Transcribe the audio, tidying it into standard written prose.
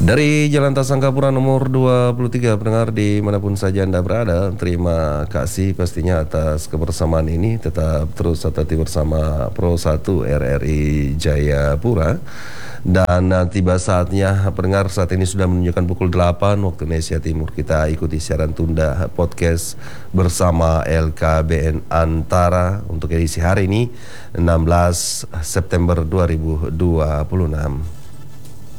Dari Jalan Tasangkapura nomor 23, pendengar dimanapun saja Anda berada, terima kasih pastinya atas kebersamaan ini. Tetap terus hati bersama Pro 1 RRI Jayapura. Dan tiba saatnya, pendengar, saat ini sudah menunjukkan pukul 8 waktu Indonesia Timur. Kita ikuti siaran tunda podcast bersama LKBN Antara untuk edisi hari ini 16 September 2026.